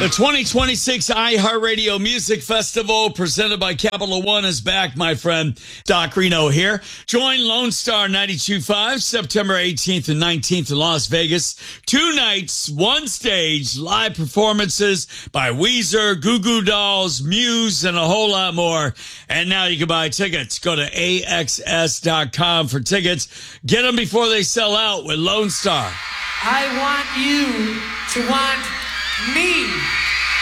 The 2026 iHeartRadio Music Festival presented by Capital One is back, my friend. Doc Reno here. Join Lone Star 92.5 September 18th and 19th in Las Vegas. 2 nights, 1 stage, live performances by Weezer, Goo Goo Dolls, Muse, and a whole lot more. And now you can buy tickets. Go to AXS.com for tickets. Get them before they sell out with Lone Star. I want you to want me.